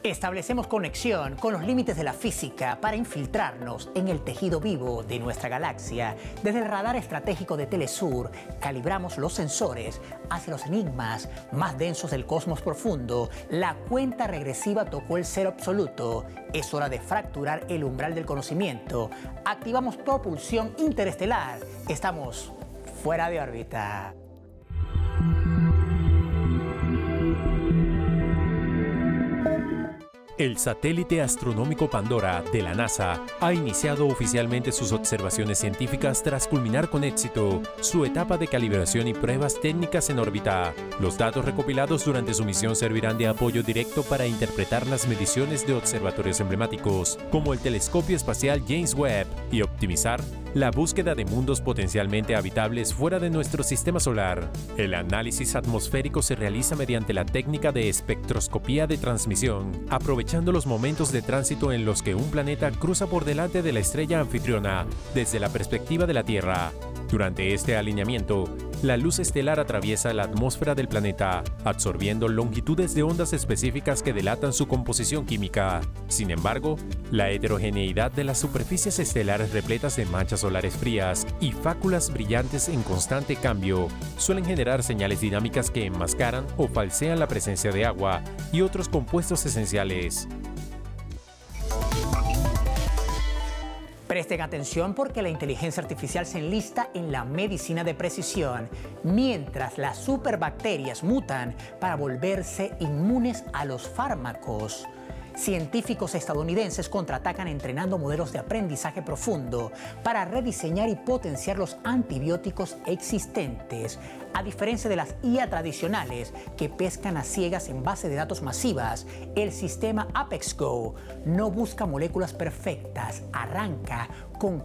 Establecemos conexión con los límites de la física para infiltrarnos en el tejido vivo de nuestra galaxia. Desde el radar estratégico de Telesur, calibramos los sensores hacia los enigmas más densos del cosmos profundo. La cuenta regresiva tocó el cero absoluto. Es hora de fracturar el umbral del conocimiento. Activamos propulsión interestelar. Estamos fuera de órbita. El satélite astronómico Pandora de la NASA ha iniciado oficialmente sus observaciones científicas tras culminar con éxito su etapa de calibración y pruebas técnicas en órbita. Los datos recopilados durante su misión servirán de apoyo directo para interpretar las mediciones de observatorios emblemáticos, como el telescopio espacial James Webb, y optimizar la búsqueda de mundos potencialmente habitables fuera de nuestro sistema solar. El análisis atmosférico se realiza mediante la técnica de espectroscopía de transmisión, aprovechando los momentos de tránsito en los que un planeta cruza por delante de la estrella anfitriona desde la perspectiva de la Tierra. Durante este alineamiento, la luz estelar atraviesa la atmósfera del planeta, absorbiendo longitudes de ondas específicas que delatan su composición química. Sin embargo, la heterogeneidad de las superficies estelares repletas de manchas solares frías y fáculas brillantes en constante cambio suelen generar señales dinámicas que enmascaran o falsean la presencia de agua y otros compuestos esenciales. Presten atención porque la inteligencia artificial se enlista en la medicina de precisión, mientras las superbacterias mutan para volverse inmunes a los fármacos. Científicos estadounidenses contraatacan entrenando modelos de aprendizaje profundo para rediseñar y potenciar los antibióticos existentes. A diferencia de las IA tradicionales que pescan a ciegas en base de datos masivas, el sistema ApexGo no busca moléculas perfectas, arranca con